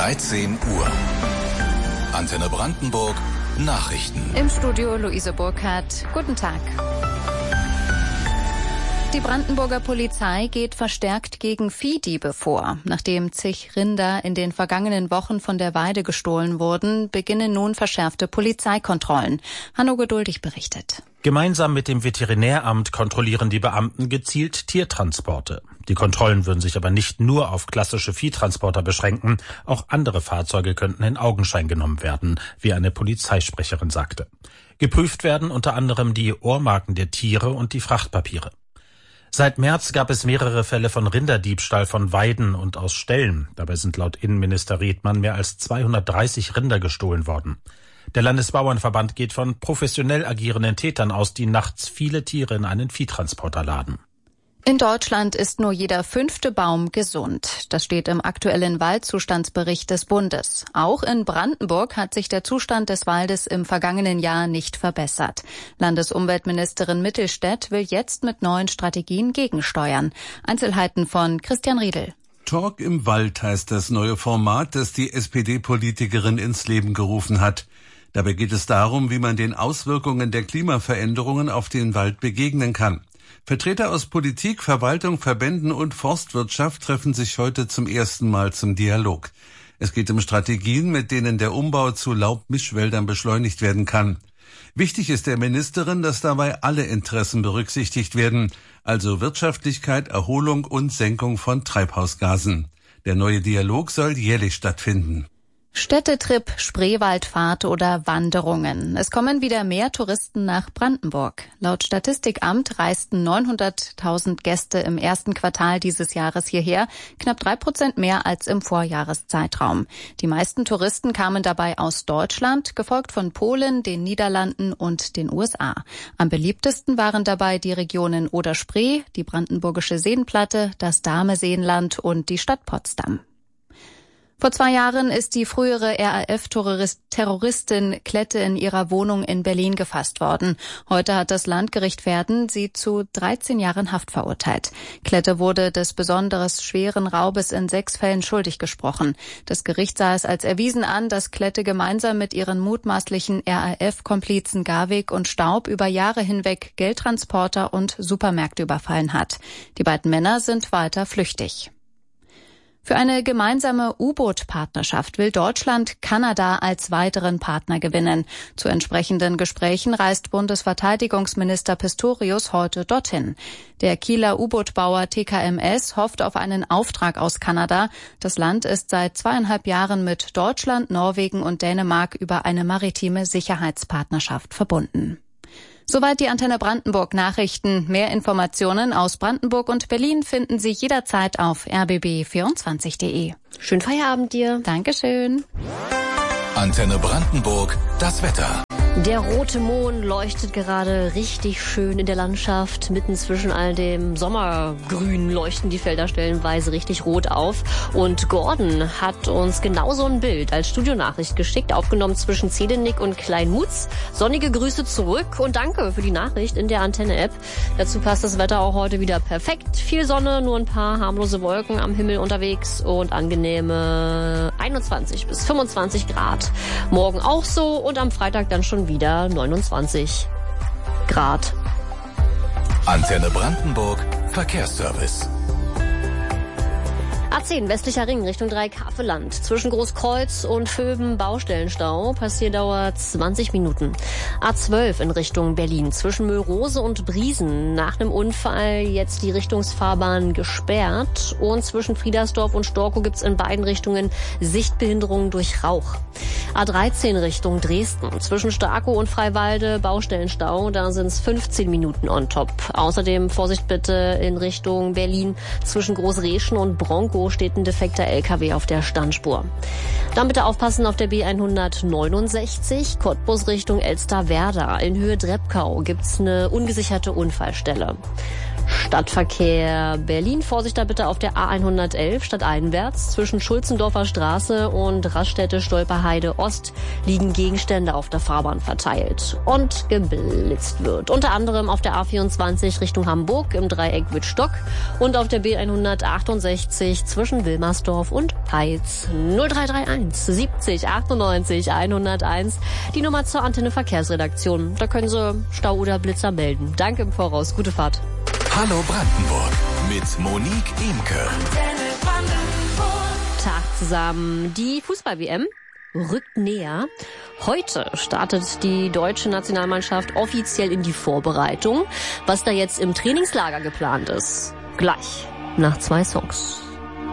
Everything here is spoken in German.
13 Uhr. Antenne Brandenburg, Nachrichten. Im Studio Luise Burkhardt. Guten Tag. Die Brandenburger Polizei geht verstärkt gegen Viehdiebe vor. Nachdem zig Rinder in den vergangenen Wochen von der Weide gestohlen wurden, beginnen nun verschärfte Polizeikontrollen. Hanno Geduldig berichtet. Gemeinsam mit dem Veterinäramt kontrollieren die Beamten gezielt Tiertransporte. Die Kontrollen würden sich aber nicht nur auf klassische Viehtransporter beschränken. Auch andere Fahrzeuge könnten in Augenschein genommen werden, wie eine Polizeisprecherin sagte. Geprüft werden unter anderem die Ohrmarken der Tiere und die Frachtpapiere. Seit März gab es mehrere Fälle von Rinderdiebstahl von Weiden und aus Ställen. Dabei sind laut Innenminister Redmann mehr als 230 Rinder gestohlen worden. Der Landesbauernverband geht von professionell agierenden Tätern aus, die nachts viele Tiere in einen Viehtransporter laden. In Deutschland ist nur jeder 5. Baum gesund. Das steht im aktuellen Waldzustandsbericht des Bundes. Auch in Brandenburg hat sich der Zustand des Waldes im vergangenen Jahr nicht verbessert. Landesumweltministerin Mittelstädt will jetzt mit neuen Strategien gegensteuern. Einzelheiten von Christian Riedel. Talk im Wald heißt das neue Format, das die SPD-Politikerin ins Leben gerufen hat. Dabei geht es darum, wie man den Auswirkungen der Klimaveränderungen auf den Wald begegnen kann. Vertreter aus Politik, Verwaltung, Verbänden und Forstwirtschaft treffen sich heute zum ersten Mal zum Dialog. Es geht um Strategien, mit denen der Umbau zu Laubmischwäldern beschleunigt werden kann. Wichtig ist der Ministerin, dass dabei alle Interessen berücksichtigt werden, also Wirtschaftlichkeit, Erholung und Senkung von Treibhausgasen. Der neue Dialog soll jährlich stattfinden. Städtetrip, Spreewaldfahrt oder Wanderungen. Es kommen wieder mehr Touristen nach Brandenburg. Laut Statistikamt reisten 900.000 Gäste im ersten Quartal dieses Jahres hierher, knapp 3% mehr als im Vorjahreszeitraum. Die meisten Touristen kamen dabei aus Deutschland, gefolgt von Polen, den Niederlanden und den USA. Am beliebtesten waren dabei die Regionen Oder-Spree, die Brandenburgische Seenplatte, das Dahme-Seenland und die Stadt Potsdam. Vor 2 Jahren ist die frühere RAF-Terroristin Klette in ihrer Wohnung in Berlin gefasst worden. Heute hat das Landgericht Verden sie zu 13 Jahren Haft verurteilt. Klette wurde des besonders schweren Raubes in 6 Fällen schuldig gesprochen. Das Gericht sah es als erwiesen an, dass Klette gemeinsam mit ihren mutmaßlichen RAF-Komplizen Garwig und Staub über Jahre hinweg Geldtransporter und Supermärkte überfallen hat. Die beiden Männer sind weiter flüchtig. Für eine gemeinsame U-Boot-Partnerschaft will Deutschland Kanada als weiteren Partner gewinnen. Zu entsprechenden Gesprächen reist Bundesverteidigungsminister Pistorius heute dorthin. Der Kieler U-Boot-Bauer TKMS hofft auf einen Auftrag aus Kanada. Das Land ist seit 2,5 Jahren mit Deutschland, Norwegen und Dänemark über eine maritime Sicherheitspartnerschaft verbunden. Soweit die Antenne Brandenburg Nachrichten. Mehr Informationen aus Brandenburg und Berlin finden Sie jederzeit auf rbb24.de. Schönen Feierabend dir. Dankeschön. Antenne Brandenburg, das Wetter. Der rote Mond leuchtet gerade richtig schön in der Landschaft. Mitten zwischen all dem Sommergrün leuchten die Felder stellenweise richtig rot auf. Und Gordon hat uns genauso ein Bild als Studionachricht geschickt, aufgenommen zwischen Zedenick und Kleinmutz. Sonnige Grüße zurück und danke für die Nachricht in der Antenne-App. Dazu passt das Wetter auch heute wieder perfekt. Viel Sonne, nur ein paar harmlose Wolken am Himmel unterwegs und angenehme 21 bis 25 Grad. Morgen auch so und am Freitag dann schon wieder 29 Grad. Antenne Brandenburg, Verkehrsservice. A10 westlicher Ring Richtung Dreieck-Havelland. Zwischen Großkreuz und Vöben Baustellenstau. Passierdauer 20 Minuten. A12 in Richtung Berlin. Zwischen Möhrose und Briesen. Nach einem Unfall jetzt die Richtungsfahrbahn gesperrt. Und zwischen Friedersdorf und Storkow gibt's in beiden Richtungen Sichtbehinderungen durch Rauch. A13 Richtung Dresden. Zwischen Starkow und Freiwalde Baustellenstau. Da sind's 15 Minuten on top. Außerdem Vorsicht bitte in Richtung Berlin. Zwischen Großreschen und Bronkow steht ein defekter LKW auf der Standspur. Dann bitte aufpassen auf der B169, Cottbus Richtung Elsterwerda. In Höhe Dreppkau gibt's eine ungesicherte Unfallstelle. Stadtverkehr Berlin. Vorsicht da bitte auf der A111 stadteinwärts. Zwischen Schulzendorfer Straße und Raststätte Stolperheide Ost liegen Gegenstände auf der Fahrbahn verteilt und geblitzt wird. Unter anderem auf der A24 Richtung Hamburg im Dreieck Wittstock und auf der B168 zwischen Wilmersdorf und Peitz. 0331 70 98 101 die Nummer zur Antenne Verkehrsredaktion. Da können Sie Stau oder Blitzer melden. Danke im Voraus. Gute Fahrt. Hallo Brandenburg mit Monique Imke. Tag zusammen. Die Fußball-WM rückt näher. Heute startet die deutsche Nationalmannschaft offiziell in die Vorbereitung. Was da jetzt im Trainingslager geplant ist, gleich nach 2 Songs.